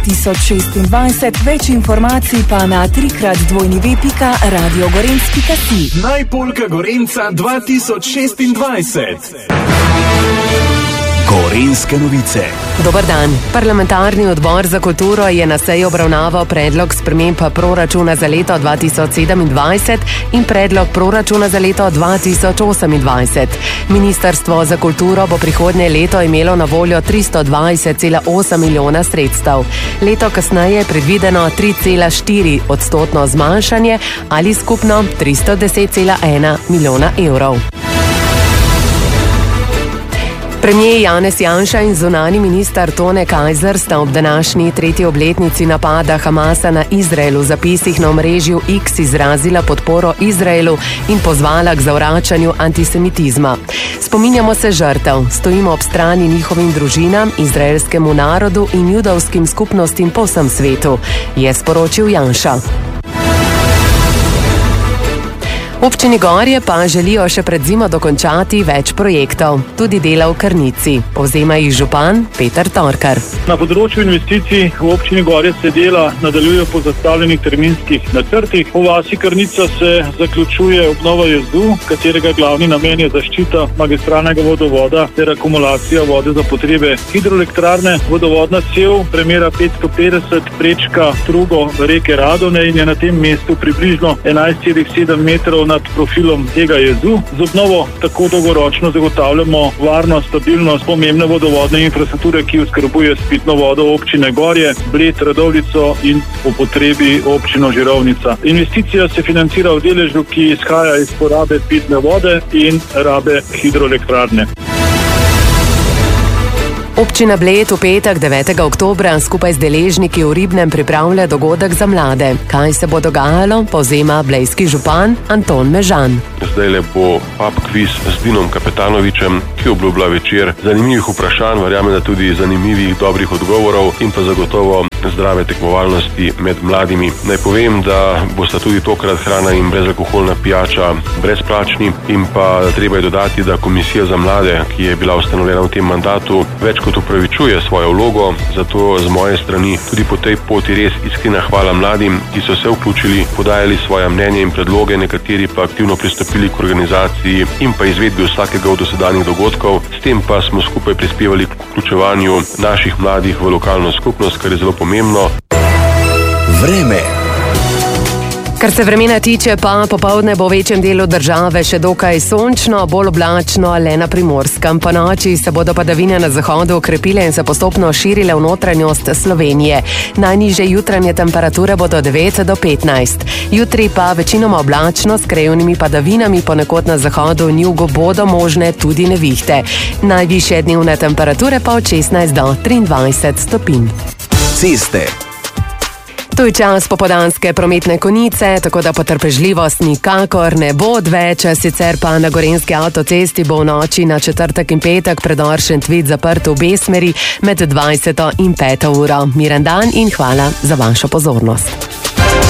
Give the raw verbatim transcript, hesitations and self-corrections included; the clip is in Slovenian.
tisoč šestindvajset, več informacij pa na trikrat dvojni ve pika radio gorenc pika si. Najpolka Gorenca dva tisoč šestindvajset. Gorenjske novice. Dobar dan. Parlamentarni odbor za kulturo je na seji obravnaval predlog sprememb proračuna za leto dva tisoč sedemindvajset in predlog proračuna za leto dva tisoč osemindvajset. Ministrstvo za kulturo bo prihodnje leto imelo na voljo tristo dvajset cela osem milijona sredstev. Leto kasneje je predvideno tri cela štiri odstotno zmanjšanje ali skupno tristo deset cela ena milijona evrov. Premier Janez Janša in zunanji minister Tone Kajzer sta ob današnji tretji obletnici napada Hamasa na Izrael v zapisih na omrežju X izrazila podporo Izraelu in pozvala k zavračanju antisemitizma. Spominjamo se žrtev, stojimo ob strani njihovim družinam, izraelskemu narodu in judovskim skupnostim po vsem svetu, je sporočil Janša. Občini Gorje pa želijo še pred zimo dokončati več projektov, tudi dela v Krnici. Povzema jih župan Peter Torkar. Na področju investicij v občini Gorje se dela nadaljujejo po zastavljenih terminskih načrtih. V vasi Krnica se zaključuje obnova jezdu, katerega glavni namen je zaščita magistralnega vodovoda ter akumulacija vode za potrebe hidroelektrarne. Vodovodna cev premera petsto petdeset prečka strugo reke Radone in je na tem mestu približno enajst celih sedem metrov nad profilom tega jezu. Z obnovo tako dolgoročno zagotavljamo varnost, stabilnost pomembne vodovodne infrastrukture, ki oskrbuje s pitno vodo občine Gorje, Bled, Radovljico in po potrebi občino Žirovnica. Investicija se financira v deležu, ki izhaja iz porabe pitne vode in rabe hidroelektrarne. Občina Bled v petek devetega oktobra skupaj z deležniki v Ribnem pripravlja dogodek za mlade. Kaj se bo dogajalo, povzema blejski župan Anton Mežan. Zdaj le bo pub kviz z Dinom Kapetanovičem, ki obljublja večer zanimivih vprašanj, verjamem, da tudi zanimivih dobrih odgovorov in pa zagotovo zdrave tekmovalnosti med mladimi. Naj povem, da bosta tudi tokrat hrana in brezalkoholna pijača brezplačni in pa treba je dodati, da Komisija za mlade, ki je bila ustanovljena v tem mandatu, več kot upravičuje svojo vlogo, zato z moje strani tudi po tej poti res iskrena hvala mladim, ki so se vključili, podajali svoja mnenja in predloge, nekateri pa aktivno pristopili k organizaciji in pa izvedbi vsakega od dosedanjih dogodkov. S tem pa smo skupaj prispevali k vključevanju naših mladih v lokalno skupnost, kar je zelo pomembno. Vreme. Kar se vremena tiče, pa popoldne bo v večjem delu države še dokaj sončno, bolj oblačno le na Primorskem. Po noči se bodo padavine na zahodu okrepile in se postopno širile v notranjost Slovenije. Najnižje jutranje temperature bodo devet do petnajst. Jutri pa večinoma oblačno s krajevnimi padavinami, ponekod na zahodu in jugu bodo možne tudi nevihte. Najvišje dnevne temperature pa od šestnajst do triindvajset stopinj. Ceste. To je čas popoldanske prometne konice, tako da potrpežljivost nikakor ne bo odveč, sicer pa na gorenjski avtocesti bo v noči na četrtek in petek predor Šentvid zaprt v obe smeri med dvajseto in peto uro. Miren dan in hvala za vašo pozornost.